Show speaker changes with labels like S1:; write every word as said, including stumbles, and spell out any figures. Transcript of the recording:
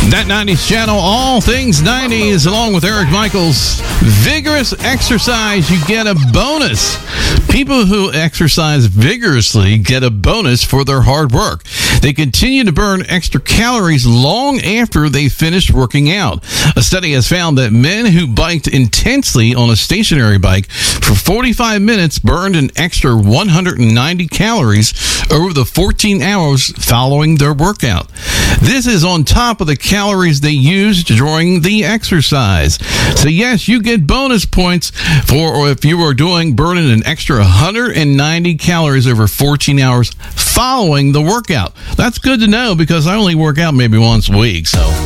S1: That nineties channel, all things nineties, along with Eric Michaels. Vigorous exercise, you get a bonus. People who exercise vigorously get a bonus for their hard work. They continue to burn extra calories long after they finish working out. A study has found that men who biked intensely on a stationary bike for forty-five minutes burned an extra one hundred ninety calories over the fourteen hours following their workout. This is on top of the calories they used during the exercise. So yes, you get bonus points for or if you are doing burning an extra one hundred ninety calories over fourteen hours following the workout. That's good to know because I only work out maybe once a week, so